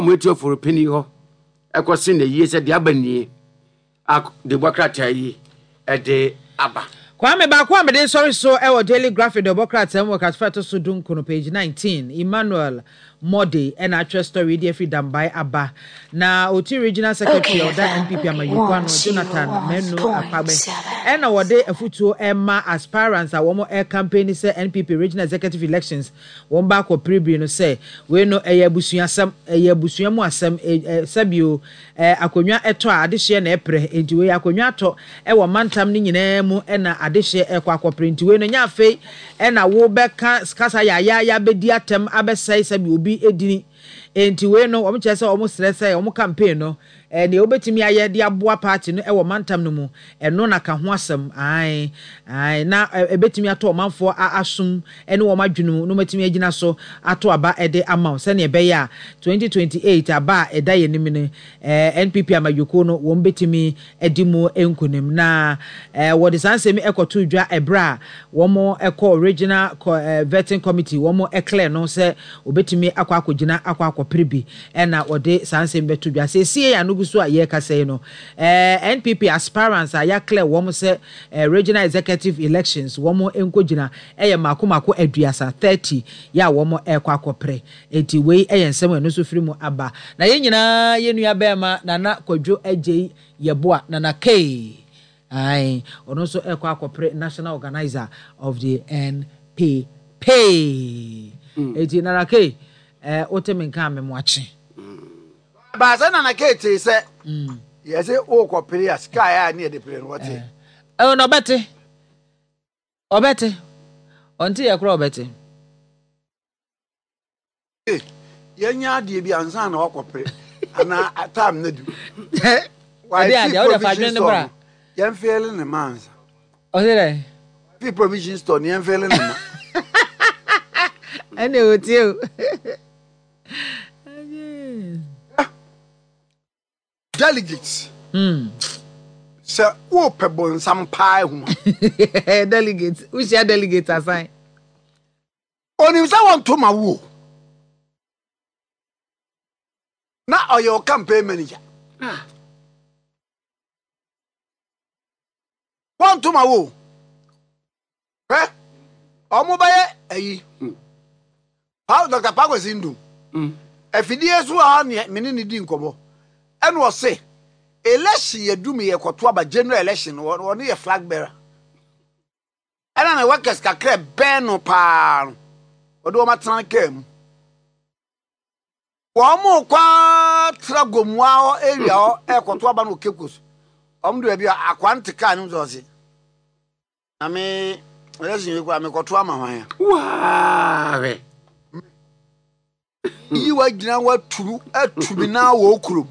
Moto for penny ho. I could send the years at the Abani. The Bocratai at the Abba. Kwame Bakwame dey sorry so our Daily Graphic Democrats and work at Fato Sudun Kono page 19 Emmanuel Mode and actual story dey freedom by Abba na Oti regional secretary of the NPP Amayukwano Jonathan Menu Akpabe and our day afutuo Emma aspirants a womo air campaign say NPP regional executive elections won back or preview no say we no eyabusuasam eyabusuamu asem sabio akonwa eto ade hye na epre enti we akonwa ato e wo mantam ni nyina mu na adehye ekwa akoprinti we no nya afei na wo beka kasa ya bedi atem abesai sabi obi edini enti we no wo mche se wo stress wo campaign no ne obetimi aye de aboa party no wo mantam no mu eno na ka ho asem ai na ebetimi ato manfo asum ene wo madwunu no matimi agina so ato aba ede ama se ne ebe ya 2028 aba eda ye nim ne NPP Amayuko no wo betimi edimu enkunim na wo de sansemi ekoto dwa ebra wo mo eko original vetting committee wo mo eclair no se obetimi akogina akwakoprebi na wo de sansemi beto dwa se sie ya no so aye kase no NPP aspirants aya clear wo mo se regional executive elections wo mo enkogina eye makomako aduasa 30 ya wo mo ekwakopre enti we eye nsem eno so firi mu aba na ye nyina ye nua bema nana kwadwo agye yeboa nana k ai ono so ekwakopre national organizer of the NPP enti nana k otemenka memwache Baza na kete se yese o ko pere sky a na de pere what no bete obete onti ye kro obete yenya de bi ansa na ko pere ana atam na du why dey o de fadwen ne bra yen feel ne mansa o say the provision store yen feel ne ma ene oti o delegates so wo pebon sam pai hu delegates who share delegates assign oni say want to ma wo na oyo campaign manager want to ma wo omo baye ayi how Dr. Pagos ndu afidie so a ne menini di nkomo and was say election ye do me ye kwoto aba general election won ye flag bearer and na workers kakra ben no pa odo matran kam wo mo kwa tragomwa area o ekwoto aba no kekos omdo e bia akwante ka ni so se na me election ye kwa me kwoto ama hwan Wawe. yi wa gina wa turu atubi na wo okuro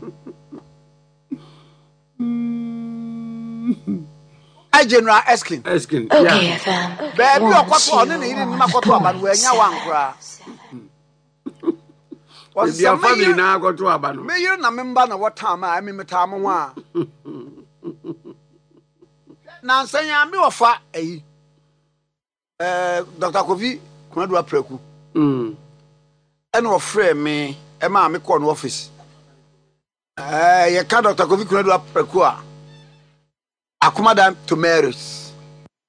a general Eskin Okay, fam. Baby okwato oni ne iri nima kwato aba no anya wankra was the family na kwato aba no me yiri na memba na what time I me metam ho a na nsanya me ofa eyi Dr. Kofi Kunadu Apreku and ofre me e ma me call no office ye ka Dr. Kofi Kunadu Apreku a Akumadan tomatoes